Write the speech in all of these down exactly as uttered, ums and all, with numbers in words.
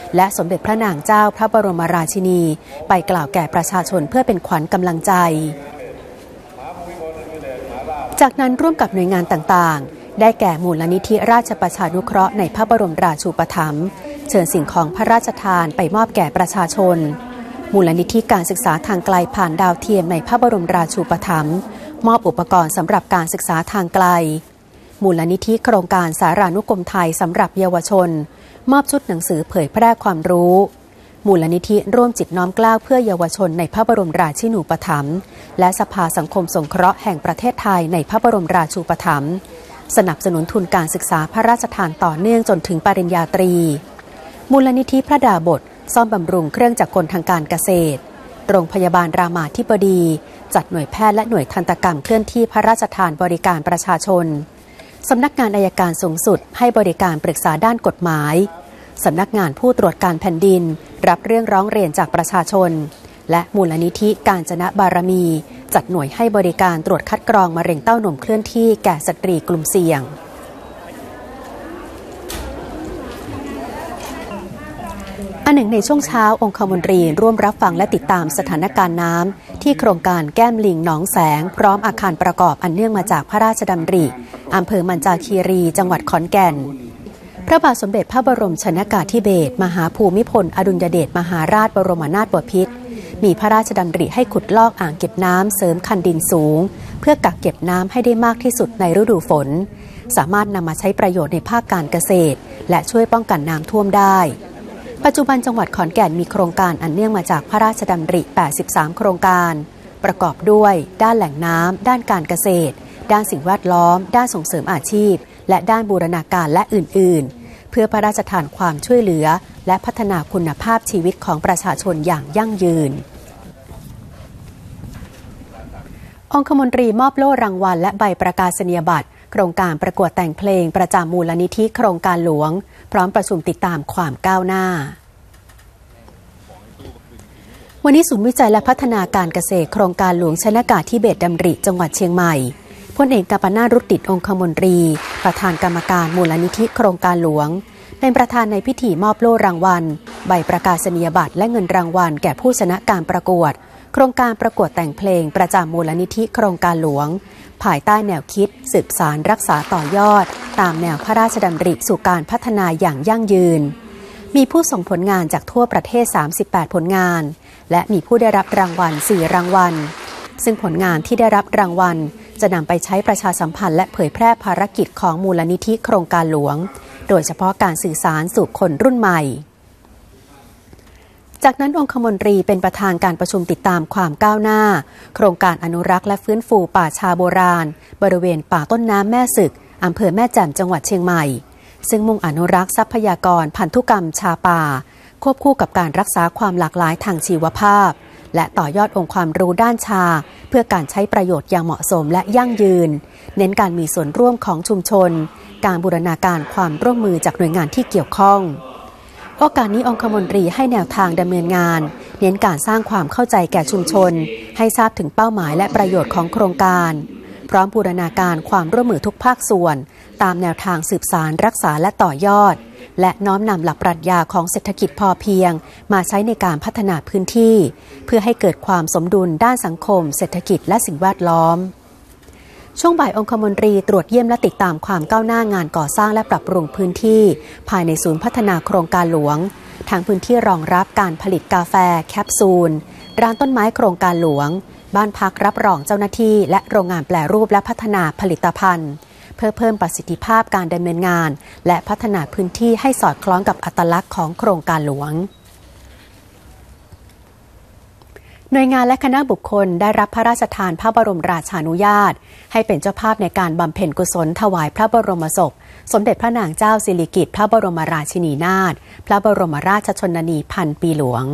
และสมเด็จพระนางเจ้าพระบรมราชินีไปกล่าวแก่ประชาชนเพื่อเป็นขวัญกำลังใจจากนั้นร่วมกับหน่วยงานต่างๆได้แก่มูลนิธิราชประชานุเคราะห์ในพระบรมราชูปถัมภ์เชิญสิ่งของพระราชทานไปมอบแก่ประชาชนมูลนิธิการศึกษาทางไกลผ่านดาวเทียมในพระบรมราชูปถัมภ์มอบอุปกรณ์สำหรับการศึกษาทางไกลมูลนิธิโครงการสารานุกรมไทยสำหรับเยาวชนมอบชุดหนังสือเผยแพร่ความรู้มูลนิธิร่วมจิตน้อมเกล้าเพื่อเยาวชนในพระบรมราชินูปถัมภ์และสภาสังคมสงเคราะห์แห่งประเทศไทยในพระบรมราชูปถัมภ์สนับสนุนทุนการศึกษาพระราชทานต่อเนื่องจนถึงปริญญาตรีมูลนิธิพระดาบสซ่อมบำรุงเครื่องจักรกลทางการเกษตรโรงพยาบาลรามาธิบดีจัดหน่วยแพทย์และหน่วยทันตกรรมเคลื่อนที่พระราชทานบริการประชาชนสำนักงานอัยการสูงสุดให้บริการปรึกษาด้านกฎหมายสำนักงานผู้ตรวจการแผ่นดินรับเรื่องร้องเรียนจากประชาชนและมูลนิธิกาญจนบารมีจัดหน่วยให้บริการตรวจคัดกรองมะเร็งเต้านมเคลื่อนที่แก่สตรีกลุ่มเสี่ยงอันหนึ่งในช่วงเช้าองคมนตรีร่วมรับฟังและติดตามสถานการณ์น้ำที่โครงการแก้มลิงหนองแสงพร้อมอาคารประกอบอันเนื่องมาจากพระราชดำริอำเภอมัญจาคีรีจังหวัดขอนแก่นพระบาทสมเด็จพระบรมชนกาธิเบศรมหาภูมิพลอดุลยเดชมหาราชบรมนาถบพิตรมีพระราชดำริให้ขุดลอกอ่างเก็บน้ำเสริมคันดินสูงเพื่อกักเก็บน้ำให้ได้มากที่สุดในฤดูฝนสามารถนำมาใช้ประโยชน์ในภาคการเกษตรและช่วยป้องกันน้ำท่วมได้ปัจจุบันจังหวัดขอนแก่นมีโครงการอันเนื่องมาจากพระราชดำริแปดสิบสามโครงการประกอบด้วยด้านแหล่งน้ำด้านการเกษตรด้านสิ่งแวดล้อมด้านส่งเสริมอาชีพและด้านบูรณาการและอื่นๆเพื่อพระราชทานความช่วยเหลือและพัฒนาคุณภาพชีวิตของประชาชนอย่างยั่งยืนองคมนตรีมอบโล่รางวัลและใบประกาศนียบัตรโครงการประกวดแต่งเพลงประจำมูลนิธิโครงการหลวงพร้อมประชุมติดตามความก้าวหน้าวันนี้ศูนย์วิจัยและพัฒนาการเกษตรโครงการหลวงชนกาธิเบศรดำริจังหวัดเชียงใหม่พลเอกกัปนาถ รุตติองคมนตรีประธานกรรมการมูลนิธิโครงการหลวงเป็นประธานในพิธีมอบโล่รางวัลใบประกาศนียบัตรและเงินรางวัลแก่ผู้ชนะการประกวดโครงการประกวดแต่งเพลงประจำมูลนิธิโครงการหลวงภายใต้แนวคิดสืบสานรักษาต่อยอดตามแนวพระราชดำริสู่การพัฒนาอย่างยั่งยืนมีผู้ส่งผลงานจากทั่วประเทศสามสิบแปดผลงานและมีผู้ได้รับรางวัลสี่รางวัลซึ่งผลงานที่ได้รับรางวัลจะนำไปใช้ประชาสัมพันธ์และเผยแพร่ภารกิจของมูลนิธิโครงการหลวงโดยเฉพาะการสื่อสารสู่คนรุ่นใหม่จากนั้นองคมนตรีเป็นประธานการประชุมติดตามความก้าวหน้าโครงการอนุรักษ์และฟื้นฟูป่าชาโบราณบริเวณป่าต้นน้ำแม่สึกอำเภอแม่แจ่มจังหวัดเชียงใหม่ซึ่งมุ่งอนุรักษ์ทรัพยากรพันธุกรรมชาป่าควบคู่กับการรักษาความหลากหลายทางชีวภาพและต่อยอดองค์ความรู้ด้านชาเพื่อการใช้ประโยชน์อย่างเหมาะสมและยั่งยืนเน้นการมีส่วนร่วมของชุมชนการบูรณาการความร่วมมือจากหน่วยงานที่เกี่ยวข้องโอกาสนี้องคมนตรีให้แนวทางดำเนินงานเน้นการสร้างความเข้าใจแก่ชุมชนให้ทราบถึงเป้าหมายและประโยชน์ของโครงการพร้อมบูรณาการความร่วมมือทุกภาคส่วนตามแนวทางสืบสานรักษาและต่อยอดและน้อมนำหลักปรัชญาของเศรษฐกิจพอเพียงมาใช้ในการพัฒนาพื้นที่เพื่อให้เกิดความสมดุลด้านสังคมเศรษฐกิจและสิ่งแวดล้อมช่วงบ่ายองคมนตรีตรวจเยี่ยมและติดตามความก้าวหน้างานก่อสร้างและปรับปรุงพื้นที่ภายในศูนย์พัฒนาโครงการหลวงทางพื้นที่รองรับการผลิตกาแฟแคปซูลร้านต้นไม้โครงการหลวงบ้านพักรับรองเจ้าหน้าที่และโรงงานแปรรูปและพัฒนาผลิตภัณฑ์เพื่อเพิ่มประสิทธิภาพการดำเนินงานและพัฒนาพื้นที่ให้สอดคล้องกับอัตลักษณ์ของโครงการหลวงหน่วยงานและคณะบุคคลได้รับพระราชทานพระบรมราชานุญาตให้เป็นเจ้าภาพในการบำเพ็ญกุศลถวายพระบรมศพสมเด็จพระนางเจ้าสิริกิติ์พระบรมราชินีนาถพระบรมราชชนนีพันปีหลวง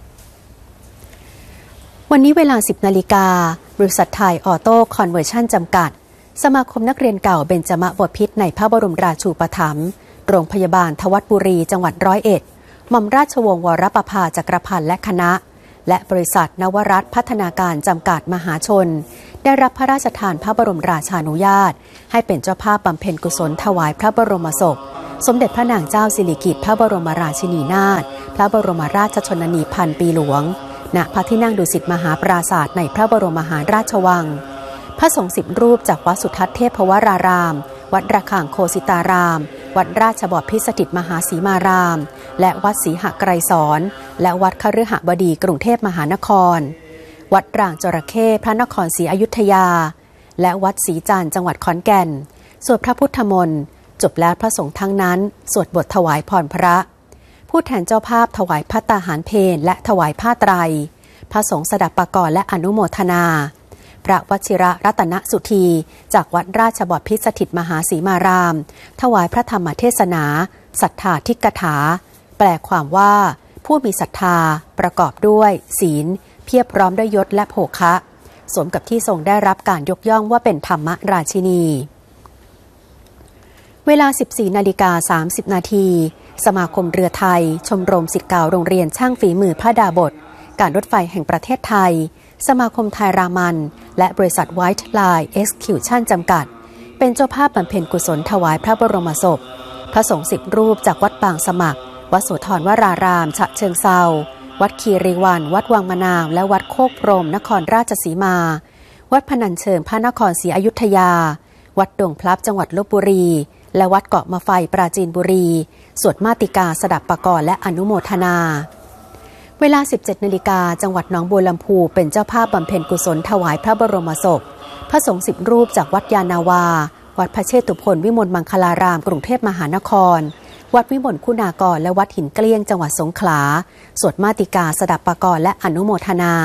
วันนี้เวลา สิบนาฬิกาบริษัทไทยออโต้คอนเวอร์ชั่นจำกัดสมาคมนักเรียนเก่าเบญจมบพิตรในพระบรมราชูปถัมภ์โรงพยาบาลทวัดบุรีจังหวัดร้อยเอ็ดหม่อมราชวงศ์วรประภาจักรพันธ์และคณะและบริษัทนวรัตน์พัฒนาการจำกัดมหาชนได้รับพระราชทานพระบรมราชานุญาตให้เป็นเจ้าภาพบำเพ็ญกุศลถวายพระบรมศพสมเด็จพระนางเจ้าสิริกิติ์พระบรมราชินีนาถพระบรมราชชนนีพันปีหลวงณพระที่นั่งดุสิตมหาปราสาทในพระบรมมหาราชวังพระสงฆ์สิบรูปจากวัดสุทัศน์เทพวรารามวัดระฆังโคสิตารามวัดราชบพิตรสถิตมหาสีมารามและวัดศรีหไกรสอนและวัดคฤหบดีกรุงเทพมหานครวัดร่างจระเข้พระนครศรีอยุธยาและวัดศรีจันทร์จังหวัดขอนแก่นสวดพระพุทธมนต์จบแล้วพระสงฆ์ทั้งนั้นสวดบทถวายพรพระผู้แทนเจ้าภาพถวายภัตตาหารเพลและถวายผ้าไตรพระสงฆ์สดับปกรณ์และอนุโมทนาพระวชิระรัตนสุธีจากวัดราชบพิตรสถิตมหาสีมารามถวายพระธรรมเทศนาศรัทธาทิกถาแปลความว่าผู้มีศรัทธาประกอบด้วยศีลเพียบพร้อมด้วยยศและโภคะสมกับที่ทรงได้รับการยกย่องว่าเป็นธรรมราชินีเวลา สิบสี่นาฬิกาสามสิบนาทีสมาคมเรือไทยชมรมศิษย์เก่าโรงเรียนช่างฝีมือพระดาบสการรถไฟแห่งประเทศไทยสมาคมไทยรามันและบริษัท White Line Execution จำกัดเป็นเจ้าภาพบำเพ็ญกุศลถวายพระบรมศพพระสงฆ์สิบรูปจากวัดบางสมัครวัดโสธรวรารามฉะเชิงเทราวัดคีรีวันวัดวังมะนาวและวัดโคกพรหมนครราชสีมาวัดพนัญเชิงพระนครศรีอยุธยาวัดดงพลับจังหวัดลพบุรีและวัดเกาะมะไฟปราจีนบุรีสวดมาติกาสดับปกรณ์และอนุโมทนาเวลา สิบเจ็ดนาฬิกาจังหวัดหนองบัวลำพูเป็นเจ้าภาพบำเพ็ญกุศลถวายพระบรมศพพระสงฆ์สิบรูปจากวัดยานาวาวัดพระเชตุพนวิมลมังคลารามกรุงเทพมหานครวัดวิมลคุณากรและวัดหินเกลี้ยงจังหวัดสงขลาสวดมาติกาสดับปกรณ์และอนุโมทนา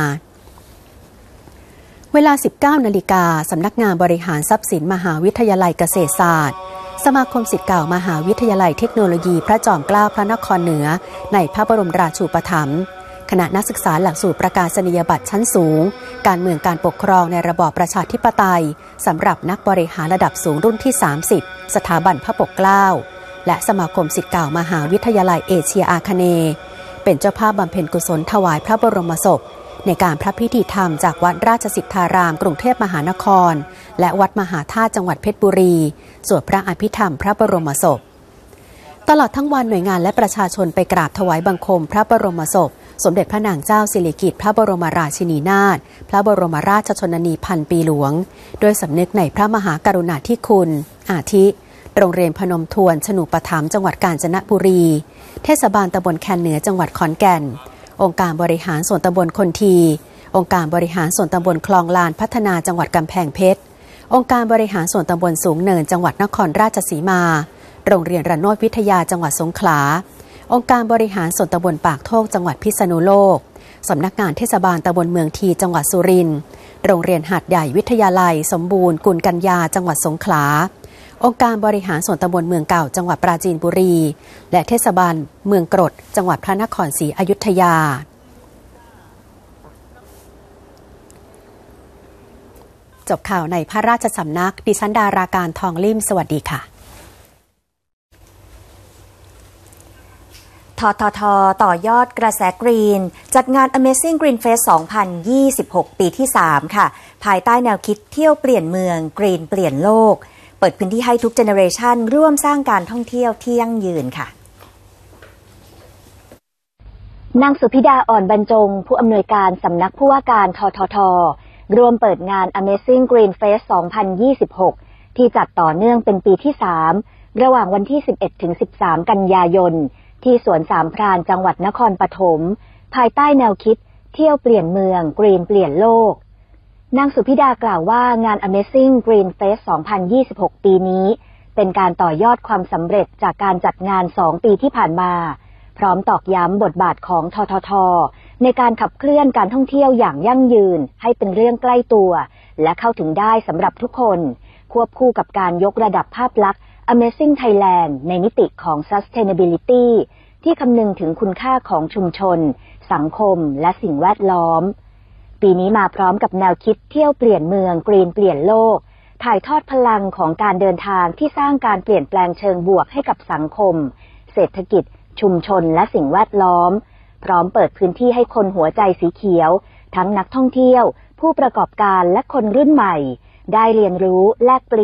เวลา สิบเก้านาฬิกาสำนักงานบริหารทรัพย์สินมหาวิทยาลัยเกษตรศาสตร์สมาคมศิษย์เก่ามหาวิทยาลัยเทคโนโลยีพระจอมเกล้าพระนครเหนือในพระบรมราชูปถัมภ์คณะนักศึกษาหลักสูตรประกาศนียบัตรชั้นสูงการเมืองการปกครองในระบอบประชาธิปไตยสำหรับนักบริหารระดับสูงรุ่นที่สามสิบสถาบันพระปกเกล้าและสมาคมศิษย์เก่ามหาวิทยาลัยเอเชียอาคเนย์เป็นเจ้าภาพบำเพ็ญกุศลถวายพระบรมศพในการพระพิธีธรรมจากวัดราชสิทธารามกรุงเทพมหานครและวัดมหาธาตุจังหวัดเพชรบุรีสวดพระอภิธรรมพระบรมศพตลอดทั้งวันหน่วยงานและประชาชนไปกราบถวายบังคมพระบรมศพสมเด็จพระนางเจ้าสิริกิติ์พระบรมราชินีนาถพระบรมราชชนนีพันปีหลวงโดยสำนึกในพระมหากรุณาธิคุณอาทิโรงเรียนพนมทวนฉนูปถัมภ์จังหวัดกาญจนบุรีเทศบาลตำบลแคนเหนือจังหวัดขอนแก่นองค์การบริหารส่วนตำบลคนทีองค์การบริหารส่วนตำบลคลองลานพัฒนาจังหวัดกำแพงเพชรองค์การบริหารส่วนตำบลสูงเนินจังหวัดนครราชสีมาโรงเรียนระโนดวิทยาจังหวัดสงขลาองค์การบริหารส่วนตำบลปากโทกจังหวัดพิษณุโลกสำนักงานเทศบาลตำบลเมืองทีจังหวัดสุรินทร์โรงเรียนหาดใหญ่วิทยาลัยสมบูรณ์กุลกัญญาจังหวัดสงขลาองค์การบริหารส่วนตำบลเมืองเก่าจังหวัดปราจีนบุรีและเทศบาลเมืองกรดจังหวัดพระนครศรีอยุธยาจบข่าวในพระราชสำนักดิฉันดาราการทองลิ่มสวัสดีค่ะททท.ต่อยอดกระแสกรีนจัดงาน Amazing Green Fest สองพันยี่สิบหก ปีที่ สาม ค่ะภายใต้แนวคิดเที่ยวเปลี่ยนเมืองกรีนเปลี่ยนโลกเปิดพื้นที่ให้ทุกเจเนอเรชันร่วมสร้างการท่องเที่ยวที่ยั่งยืนค่ะนางสุพิดาอ่อนบรรจงผู้อำนวยการสำนักผู้ว่าการททท.ร่วมเปิดงาน Amazing Green Fest สองพันยี่สิบหก ที่จัดต่อเนื่องเป็นปีที่ สาม ระหว่างวันที่ สิบเอ็ดถึงสิบสาม กันยายนที่สวนสามพรานจังหวัดนครปฐมภายใต้แนวคิดเที่ยวเปลี่ยนเมืองกรีนเปลี่ยนโลกนางสุพิดากล่าวว่างาน Amazing Green Fest สองพันยี่สิบหก ปีนี้เป็นการต่อยอดความสำเร็จจากการจัดงานสองปีที่ผ่านมาพร้อมตอกย้ำบทบาทของททท.ในการขับเคลื่อนการท่องเที่ยวอย่างยั่งยืนให้เป็นเรื่องใกล้ตัวและเข้าถึงได้สำหรับทุกคนควบคู่กับการยกระดับภาพลักษณ์ Amazing Thailand ในมิติของ Sustainability ที่คำนึงถึงคุณค่าของชุมชนสังคมและสิ่งแวดล้อมปีนี้มาพร้อมกับแนวคิดเที่ยวเปลี่ยนเมืองกรีนเปลี่ยนโลกถ่ายทอดพลังของการเดินทางที่สร้างการเปลี่ยนแปลงเชิงบวกให้กับสังคมเศรษฐกิจชุมชนและสิ่งแวดล้อมพร้อมเปิดพื้นที่ให้คนหัวใจสีเขียวทั้งนักท่องเที่ยวผู้ประกอบการและคนรุ่นใหม่ได้เรียนรู้แลกเปลี่ยน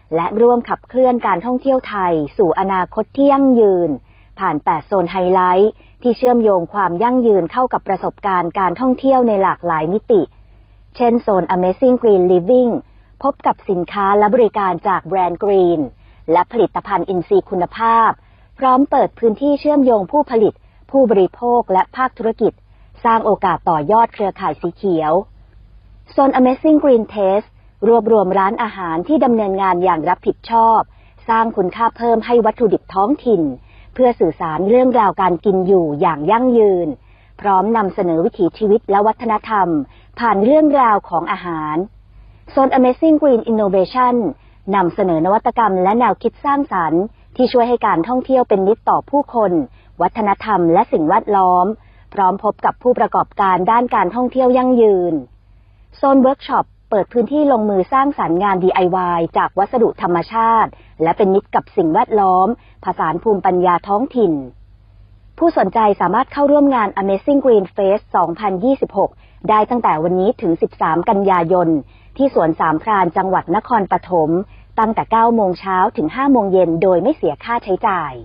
และร่วมขับเคลื่อนการท่องเที่ยวไทยสู่อนาคตที่ยั่งยืนผ่านแปดโซนไฮไลท์ที่เชื่อมโยงความยั่งยืนเข้ากับประสบการณ์การท่องเที่ยวในหลากหลายมิติเช่นโซน Amazing Green Living พบกับสินค้าและบริการจากแบรนด์ Green และผลิตภัณฑ์อินทรีย์คุณภาพพร้อมเปิดพื้นที่เชื่อมโยงผู้ผลิตผู้บริโภคและภาคธุรกิจสร้างโอกาสต่อยอดเครือข่ายสีเขียวโซน Amazing Green Taste รวบรวมร้านอาหารที่ดำเนินงานอย่างรับผิดชอบสร้างคุณค่าเพิ่มให้วัตถุดิบท้องถิ่นเพื่อสื่อสารเรื่องราวการกินอยู่อย่างยั่งยืนพร้อมนำเสนอวิถีชีวิตและวัฒนธรรมผ่านเรื่องราวของอาหารโซน Amazing Green Innovation นำเสนอนวัตกรรมและแนวคิดสร้างสรรค์ที่ช่วยให้การท่องเที่ยวเป็นมิตรต่อผู้คนวัฒนธรรมและสิ่งแวดล้อมพร้อมพบกับผู้ประกอบการด้านการท่องเที่ยวยั่งยืนโซนเวิร์กช็อปเปิดพื้นที่ลงมือสร้างสรรค์งาน ดี ไอ วาย จากวัสดุธรรมชาติและเป็นมิตรกับสิ่งแวดล้อมผสานภูมิปัญญาท้องถิ่นผู้สนใจสามารถเข้าร่วมงาน Amazing Green Fest สองพันยี่สิบหกได้ตั้งแต่วันนี้ถึงสิบสามกันยายนที่สวนสามพรานจังหวัดนครปฐมตั้งแต่เก้าโมงเช้าถึงห้าโมงเย็นโดยไม่เสียค่าใช้จ่าย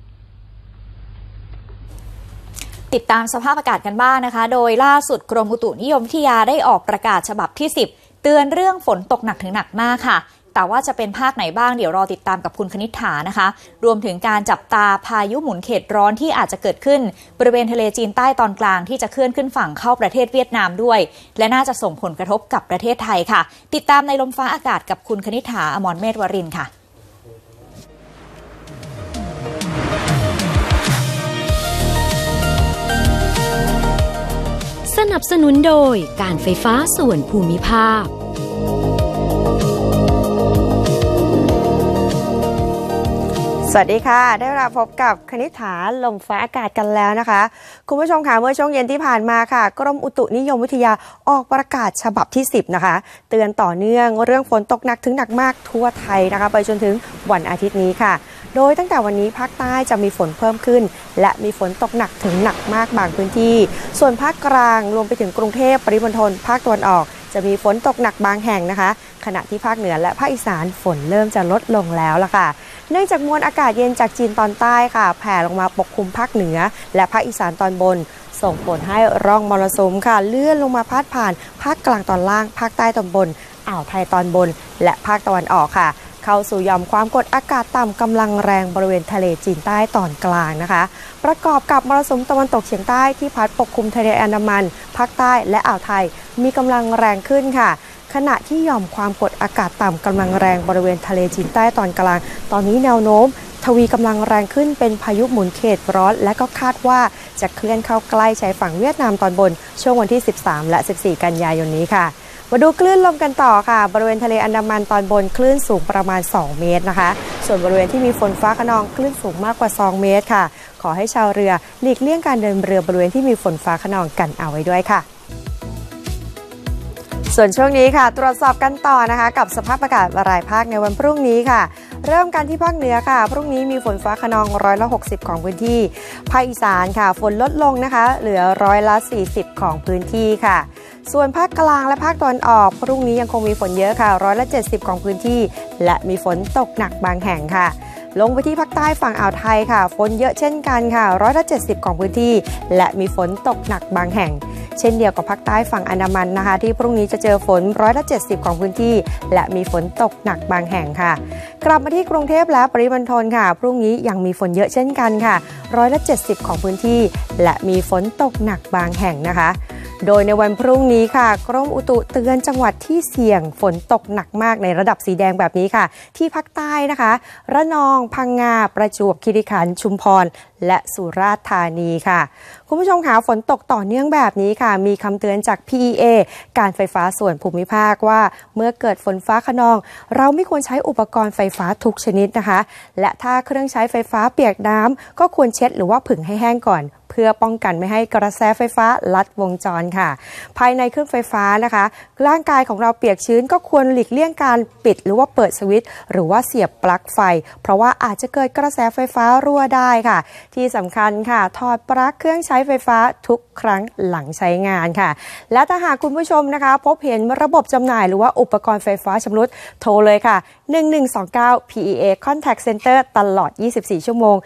ติดตามสภาพอากาศกันบ้าง น, นะคะโดยล่าสุดกรมอุตุนิยมวิทยาได้ออกประกาศฉบับที่สิบเตือนเรื่องฝนตกหนักถึงหนักมากค่ะแต่ว่าจะเป็นภาคไหนบ้างเดี๋ยวรอติดตามกับคุณคณิษฐานะคะรวมถึงการจับตาพายุหมุนเขตร้อนที่อาจจะเกิดขึ้นบริเวณทะเลจีนใต้ตอนกลางที่จะเคลื่อนขึ้นฝั่งเข้าประเทศเวียดนามด้วยและน่าจะส่งผลกระทบกับประเทศไทยค่ะติดตามในลมฟ้าอากาศกับคุณคณิษฐาอมรเมธวรินทร์ค่ะสนับสนุนโดยการไฟฟ้าส่วนภูมิภาคสวัสดีค่ะได้เวลาพบกับคณิษฐาลมฟ้าอากาศกันแล้วนะคะคุณผู้ชมค่ะเมื่อช่วงเย็นที่ผ่านมาค่ะกรมอุตุนิยมวิทยาออกประกาศฉบับที่สิบนะคะเตือนต่อเนื่องเรื่องฝนตกหนักถึงหนักมากทั่วไทยนะคะไปจนถึงวันอาทิตย์นี้ค่ะโดยตั้งแต่วันนี้ภาคใต้จะมีฝนเพิ่มขึ้นและมีฝนตกหนักถึงหนักมากบางพื้นที่ส่วนภาคกลางรวมไปถึงกรุงเทพปริมณฑลภาคตะวันออกจะมีฝนตกหนักบางแห่งนะคะขณะที่ภาคเหนือและภาคอีสานฝนเริ่มจะลดลงแล้วล่ะค่ะเนื่องจากมวลอากาศเย็นจากจีนตอนใต้ค่ะแผ่ลงมาปกคลุมภาคเหนือและภาคอีสานตอนบนส่งผลให้ร่องมรสุมค่ะเลื่อนลงมาพาดผ่านภาคกลางตอนล่างภาคใต้ตอนบนอ่าวไทยตอนบนและภาคตะวันออกค่ะเข้าสู่หย่อมความกดอากาศต่ำกำลังแรงบริเวณทะเลจีนใต้ตอนกลางนะคะประกอบกับมรสุมตะวันตกเฉียงใต้ที่พัดปกคลุมทะเลอันดามันภาคใต้และอ่าวไทยมีกำลังแรงขึ้นค่ะขณะที่หย่อมความกดอากาศต่ำกำลังแรงบริเวณทะเลจีนใต้ตอนกลางตอนนี้แนวโน้มทวีกำลังแรงขึ้นเป็นพายุหมุนเขตร้อนและก็คาดว่าจะเคลื่อนเข้าใกล้ชายฝั่งเวียดนามตอนบนช่วงวันที่สิบสามและสิบสี่กันยายนนี้ค่ะมาดูคลื่นลมกันต่อค่ะบริเวณทะเลอันดามันตอนบนคลื่นสูงประมาณสองเมตรนะคะส่วนบริเวณที่มีฝนฟ้าคะนองคลื่นสูงมากกว่าสองเมตรค่ะขอให้ชาวเรือหลีกเลี่ยงการเดินเรือบริเวณที่มีฝนฟ้าคะนองกันเอาไว้ด้วยค่ะส่วนช่วงนี้ค่ะตรวจสอบกันต่อนะคะกับสภาพอากาศรายภาคในวันพรุ่งนี้ค่ะเริ่มกันที่ภาคเหนือค่ะพรุ่งนี้มีฝนฟ้าคะนองร้อยละหกสิบของพื้นที่ภาคอีสานค่ะฝนลดลงนะคะเหลือร้อยละสี่สิบของพื้นที่ค่ะส่วนภาคกลางและภาคตะวันออกพรุ่งนี้ยังคงมีฝนเยอะค่ะร้อยละเจ็ดสิบของพื้นที่และมีฝนตกหนักบางแห่งค่ะลงไปที่ภาคใต้ฝั่งอ่าวไทยค่ะฝนเยอะเช่นกันค่ะร้อยละเจ็ดสิบของพื้นที่และมีฝนตกหนักบางแห่งเช่นเดียวกับภาคใต้ฝั่งอันดามันนะคะที่พรุ่งนี้จะเจอฝนร้อยละเจ็ดสิบของพื้นที่และมีฝนตกหนักบางแห่งค่ะกลับมาที่กรุงเทพและปริมณฑลค่ะพรุ่งนี้ยังมีฝนเยอะเช่นกันค่ะร้อยละเจ็ดสิบของพื้นที่และมีฝนตกหนักบางแห่งนะคะโดยในวันพรุ่งนี้ค่ะกรมอุตุเตือนจังหวัดที่เสี่ยงฝนตกหนักมากในระดับสีแดงแบบนี้ค่ะที่ภาคใต้นะคะระนองพังงาประจวบคีรีขันธ์ชุมพรและสุราษฎร์ธานีค่ะคุณผู้ชมคะฝนตกต่อเนื่องแบบนี้ค่ะมีคำเตือนจาก พี อี เอ การไฟฟ้าส่วนภูมิภาคว่าเมื่อเกิดฝนฟ้าคะนองเราไม่ควรใช้อุปกรณ์ไฟฟ้าทุกชนิดนะคะและถ้าเครื่องใช้ไฟฟ้าเปียกน้ำก็ควรเช็ดหรือว่าผึ่งให้แห้งก่อนเพื่อป้องกันไม่ให้กระแสไฟฟ้าลัดวงจรค่ะภายในเครื่องไฟฟ้านะคะร่างกายของเราเปียกชื้นก็ควรหลีกเลี่ยงการปิดหรือว่าเปิดสวิตช์หรือว่าเสียบปลั๊กไฟเพราะว่าอาจจะเกิดกระแสไฟฟ้ารั่วได้ค่ะที่สำคัญค่ะถอดปลั๊กเครื่องใช้ไฟฟ้าทุกครั้งหลังใช้งานค่ะและถ้าหากคุณผู้ชมนะคะพบเห็นระบบจำหน่ายหรือว่าอุปกรณ์ไฟฟ้าชำรุดโทรเลยค่ะหนึ่งหนึ่งสองเก้า พี อี เอ Contact Center ตลอดยี่สิบสี่ชั่วโมง